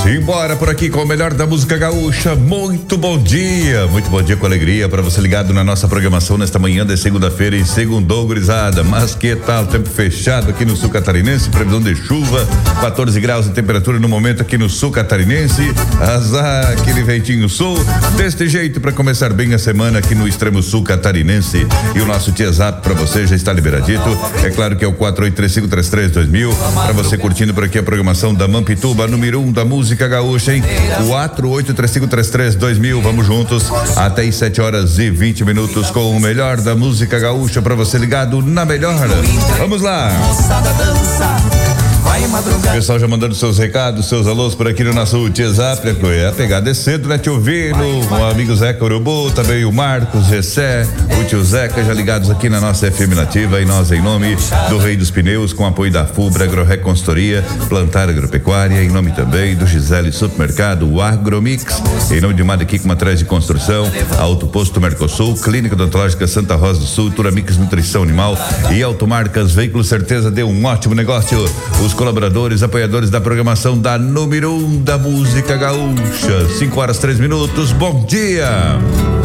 Simbora por aqui com o melhor da música gaúcha. Muito bom dia com alegria para você ligado na nossa programação nesta manhã de segunda-feira e segundou, gurizada. Mas que tal? Tempo fechado aqui no sul catarinense, previsão de chuva, 14 graus de temperatura no momento aqui no sul catarinense. Azar, aquele ventinho sul, deste jeito para começar bem a semana aqui no extremo sul catarinense. E o nosso WhatsApp para você já está liberadito. É claro que é o 4835332000 para você curtindo por aqui a programação da Mampituba, número 1 da música gaúcha, hein? 4835332000. Vamos juntos até às 7h20 com o melhor da música gaúcha para você ligado na melhor. Vamos lá. Pessoal já mandando seus recados, seus alôs por aqui no nosso WhatsApp. A pegada é cedo, né, tio Vino, o amigo Zeca Urubu, também o Marcos, Gessé, o tio Zeca, já ligados aqui na nossa FM Nativa. E nós, em nome do Rei dos Pneus, com apoio da Fubra, Agroreconsultoria, Plantar Agropecuária, em nome também do Gisele Supermercado, o Agromix, em nome de Madequic Materiais de Construção, Auto Posto Mercosul, Clínica Odontológica Santa Rosa do Sul, Turamix Nutrição Animal e Automarcas Veículos Certeza deu um ótimo negócio. Os colaboradores, apoiadores da programação da número 1 da música gaúcha. 5h03. Bom dia!